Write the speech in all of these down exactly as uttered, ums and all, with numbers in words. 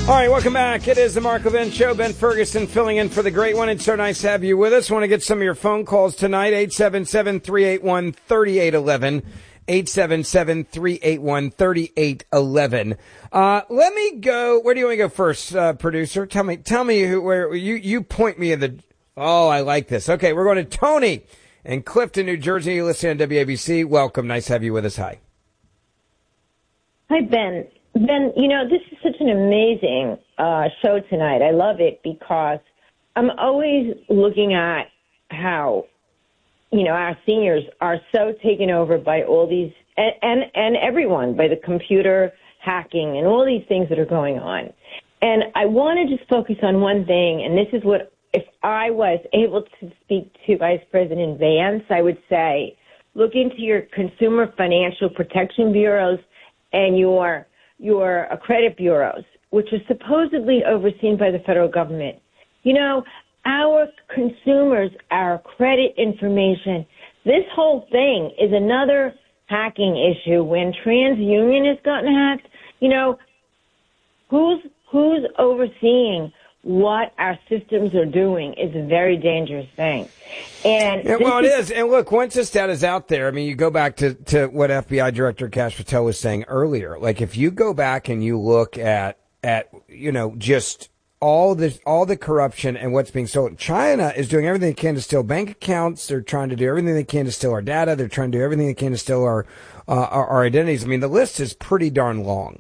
All right, welcome back. It is the Mark Levin Show. Ben Ferguson filling in for the great one. It's so nice to have you with us. Want to get some of your phone calls tonight. eight seven seven, three eight one, three eight one one. eight seven seven, three eight one, three eight one one. Uh, let me go. Where do you want to go first, uh, producer? Tell me, tell me who, where you, you point me in the, oh, I like this. Okay, we're going to Tony in Clifton, New Jersey. You listen to W A B C. Welcome. Nice to have you with us. Hi. Hi, Ben. Ben, you know, this is such an amazing uh, show tonight. I love it because I'm always looking at how, you know, our seniors are so taken over by all these, and, and, and everyone, by the computer hacking and all these things that are going on. And I want to just focus on one thing, and this is what, if I was able to speak to Vice President Vance, I would say, look into your consumer financial protection bureaus and your your uh, credit bureaus, which are supposedly overseen by the federal government. You know, our consumers, our credit information, this whole thing is another hacking issue. When TransUnion has gotten hacked, you know, who's who's overseeing what our systems are doing is a very dangerous thing. And yeah, well, it is. And look, once this data is out there, I mean, you go back to, to what F B I Director Kash Patel was saying earlier. Like, if you go back and you look at, at, you know, just all the, all the corruption and what's being sold, China is doing everything they can to steal bank accounts. They're trying to do everything they can to steal our data. They're trying to do everything they can to steal our, uh, our, our identities. I mean, the list is pretty darn long.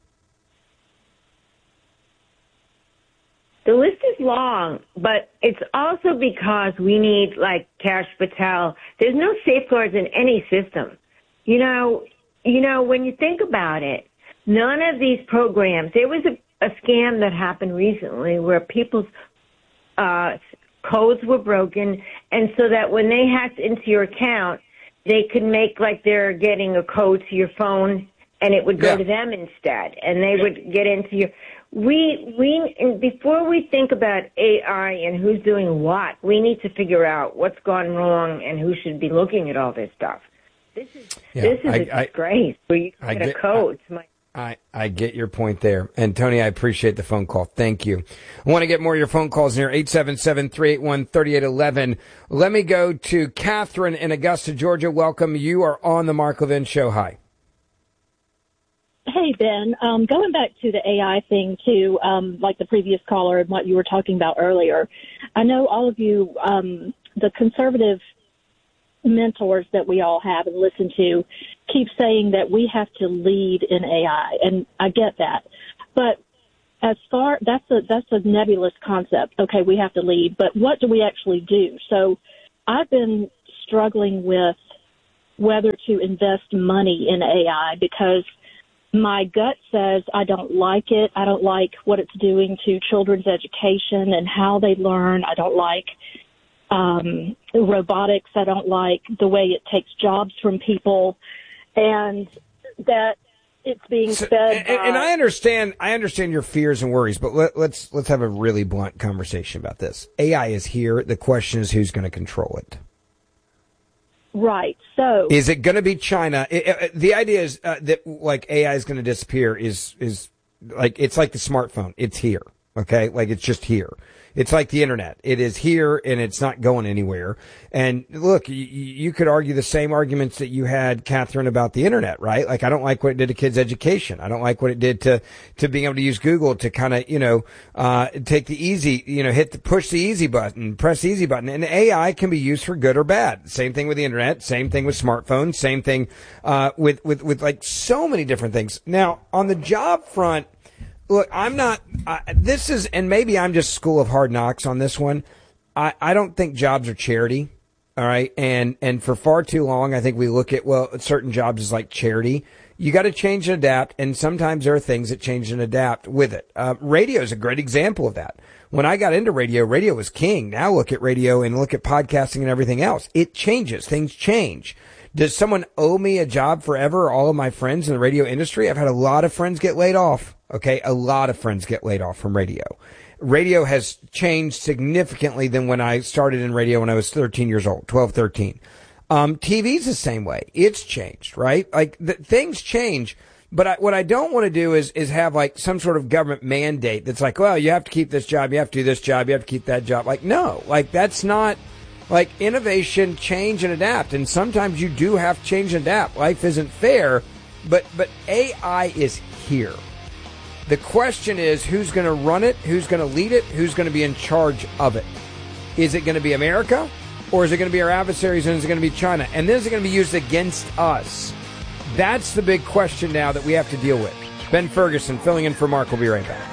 The list is long, but it's also because we need, like Kash Patel, there's no safeguards in any system. You know, you know, when you think about it, none of these programs, there was a, a scam that happened recently where people's uh, codes were broken, and so that when they hacked into your account, they could make like they're getting a code to your phone, and it would go yeah. to them instead, and they would get into your... We, we, before we think about A I and who's doing what, we need to figure out what's gone wrong and who should be looking at all this stuff. This is, yeah, this is I, a disgrace I, where you can I get, get a code. I, to my- I, I get your point there. And Tony, I appreciate the phone call. Thank you. I want to get more of your phone calls in here. eight seven seven, three eight one, three eight one one. Let me go to Catherine in Augusta, Georgia. Welcome. You are on the Mark Levin Show. Hi. Hey, Ben, um, going back to the A I thing, too, um, like the previous caller and what you were talking about earlier, I know all of you, um, the conservative mentors that we all have and listen to, keep saying that we have to lead in A I, and I get that. But as far, that's a, that's a nebulous concept. Okay, we have to lead, but what do we actually do? So I've been struggling with whether to invest money in A I because my gut says I don't like it. I don't like what it's doing to children's education and how they learn. I don't like um, robotics. I don't like the way it takes jobs from people, and that it's being so, fed. And, by, and I understand, I understand your fears and worries, but let, let's let's have a really blunt conversation about this. A I is here. The question is, who's going to control it? Right. So is it going to be China? It, it, the idea is uh, that like A I is going to disappear is, is like, it's like the smartphone. It's here. Okay. Like it's just here. It's like the internet. It is here and it's not going anywhere. And look, you, you could argue the same arguments that you had, Catherine, about the internet, right? Like, I don't like what it did to kids' education. I don't like what it did to, to being able to use Google to kind of, you know, uh, take the easy, you know, hit the, push the easy button, press the easy button. And A I can be used for good or bad. Same thing with the internet. Same thing with smartphones. Same thing, uh, with, with, with like so many different things. Now, on the job front, look, I'm not, uh, this is, and maybe I'm just school of hard knocks on this one. I, I don't think jobs are charity. All right. And, and for far too long, I think we look at, well, certain jobs as like charity. You got to change and adapt. And sometimes there are things that change and adapt with it. Uh, radio is a great example of that. When I got into radio, radio was king. Now look at radio and look at podcasting and everything else. It changes. Things change. Does someone owe me a job forever? All of my friends in the radio industry? I've had a lot of friends get laid off. Okay. A lot of friends get laid off from radio. Radio has changed significantly than when I started in radio when I was thirteen years old, twelve, thirteen. Um, T V's the same way. It's changed, right? Like the, things change, But I, what I don't want to do is, is have like some sort of government mandate that's like, well, you have to keep this job, you have to do this job, you have to keep that job. Like, no, like that's not like innovation, change and adapt. And sometimes you do have to change and adapt. Life isn't fair, but, but A I is here. The question is who's going to run it, who's going to lead it, who's going to be in charge of it. Is it going to be America, or is it going to be our adversaries, and is it going to be China? And then is it going to be used against us? That's the big question now that we have to deal with. Ben Ferguson filling in for Mark. We'll be right back.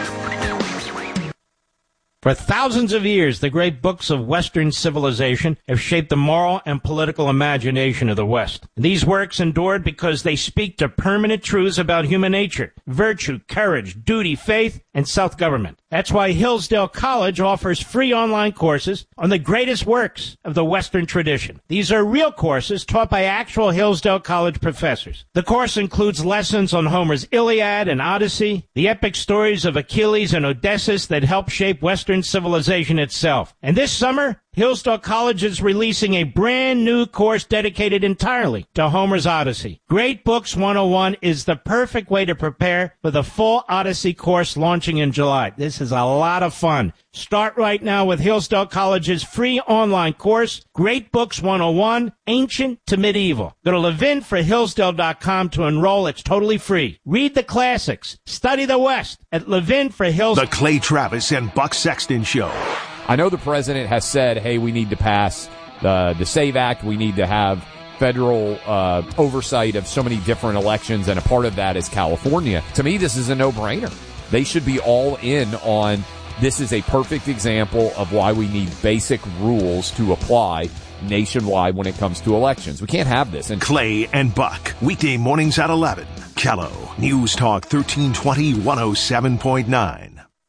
For thousands of years, the great books of Western civilization have shaped the moral and political imagination of the West. These works endured because they speak to permanent truths about human nature, virtue, courage, duty, faith, and self-government. That's why Hillsdale College offers free online courses on the greatest works of the Western tradition. These are real courses taught by actual Hillsdale College professors. The course includes lessons on Homer's Iliad and Odyssey, the epic stories of Achilles and Odysseus that helped shape Western civilization itself. And this summer, Hillsdale College is releasing a brand new course dedicated entirely to Homer's Odyssey. Great Books one oh one is the perfect way to prepare for the full Odyssey course launching in July. This is a lot of fun. Start right now with Hillsdale College's free online course, Great Books one oh one, Ancient to Medieval. Go to levin for hillsdale dot com to enroll. It's totally free. Read the classics. Study the West at Levin for Hillsdale. The Clay Travis and Buck Sexton Show. I know the president has said, hey, we need to pass the, the SAVE Act. We need to have federal uh, oversight of so many different elections, and a part of that is California. To me, this is a no-brainer. They should be all in on this is a perfect example of why we need basic rules to apply nationwide when it comes to elections. We can't have this. And Clay and Buck, weekday mornings at eleven. Kello, News Talk thirteen twenty, one oh seven point nine.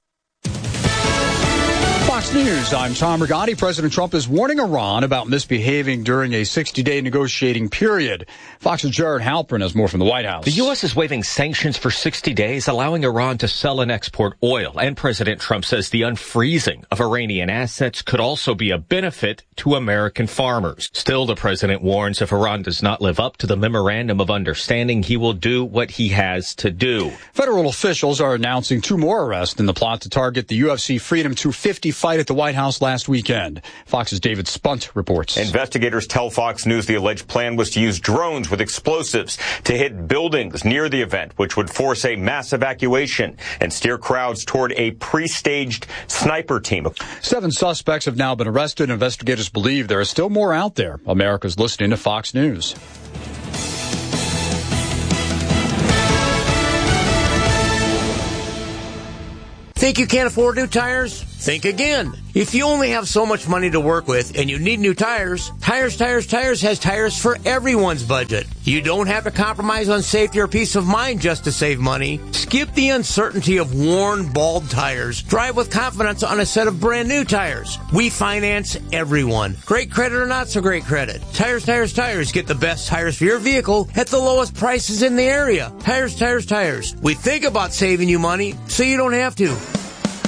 Fox News, I'm Tom Rigotti. President Trump is warning Iran about misbehaving during a sixty-day negotiating period. Fox's Jared Halpern has more from the White House. The U S is waiving sanctions for sixty days, allowing Iran to sell and export oil. And President Trump says the unfreezing of Iranian assets could also be a benefit to American farmers. Still, the president warns if Iran does not live up to the memorandum of understanding, he will do what he has to do. Federal officials are announcing two more arrests in the plot to target the U F C Freedom two fifty fight at the White House last weekend. Fox's David Spunt reports. Investigators tell Fox News the alleged plan was to use drones with explosives to hit buildings near the event, which would force a mass evacuation and steer crowds toward a pre-staged sniper team. Seven suspects have now been arrested. Investigators believe there are still more out there. America's listening to Fox News. Think you can't afford new tires? Think again. If you only have so much money to work with and you need new tires, Tires, Tires, Tires has tires for everyone's budget. You don't have to compromise on safety or peace of mind just to save money. Skip the uncertainty of worn, bald tires. Drive with confidence on a set of brand new tires. We finance everyone. Great credit or not so great credit. Tires, Tires, Tires. Get the best tires for your vehicle at the lowest prices in the area. Tires, Tires, Tires. We think about saving you money so you don't have to.